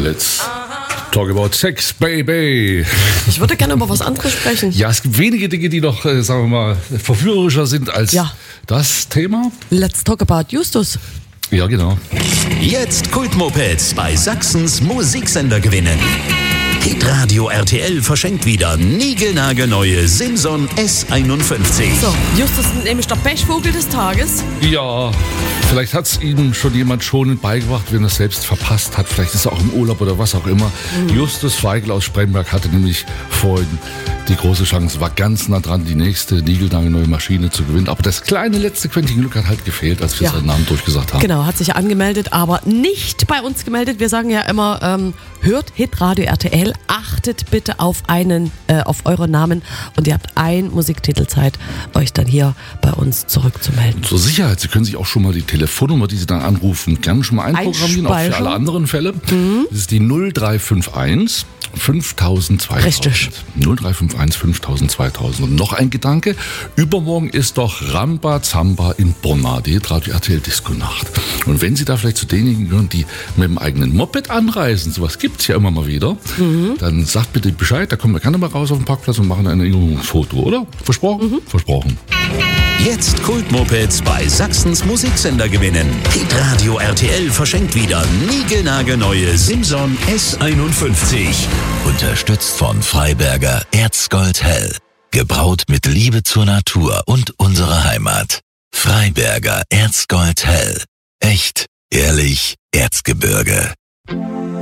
Let's talk about sex, baby. Ich würde gerne über was anderes sprechen. Ja, es gibt wenige Dinge, die noch, sagen wir mal, verführerischer sind als das Thema. Let's talk about Justus. Ja, genau. Jetzt Kultmopeds bei Sachsens Musiksender gewinnen. Hitradio RTL verschenkt wieder niegelnagelneue Simson S51. So, Justus ist nämlich der Pechvogel des Tages. Ja, vielleicht hat es ihm schon jemand schonend beigebracht, wenn er es selbst verpasst hat. Vielleicht ist er auch im Urlaub oder was auch immer. Justus Feigl aus Spremberg hatte nämlich vorhin die große Chance, war ganz nah dran, die nächste niegelnagelneue Maschine zu gewinnen. Aber das kleine letzte Quäntchen Glück hat halt gefehlt, als wir seinen Namen durchgesagt haben. Genau, hat sich angemeldet, aber nicht bei uns gemeldet. Wir sagen ja immer, hört Hitradio RTL, achtet bitte auf eure Namen und ihr habt einen Musiktitel Zeit, euch dann hier bei uns zurückzumelden. Zur Sicherheit, Sie können sich auch schon mal die Telefonnummer, die Sie dann anrufen, gerne schon mal einprogrammieren, auch für alle anderen Fälle. Das ist die 0351 5000 2000. Richtig. 0351 5000 2000. Und noch ein Gedanke, übermorgen ist doch Ramba Zamba in Bonn, die Hitradio RTL Disco Nacht. Und wenn Sie da vielleicht zu denjenigen gehören, die mit dem eigenen Moped anreisen, sowas gibt's ja immer mal wieder, dann sagt bitte Bescheid, da kommen wir gerne mal raus auf den Parkplatz und machen ein Erinnerungsfoto, oder? Versprochen? Versprochen. Jetzt Kultmopeds bei Sachsens Musiksender gewinnen. Hitradio RTL verschenkt wieder niegelnagelneue Simson S51. Unterstützt von Freiberger Erzgold Hell. Gebraut mit Liebe zur Natur und unserer Heimat. Freiberger Erzgold Hell. Echt, ehrlich, Erzgebirge.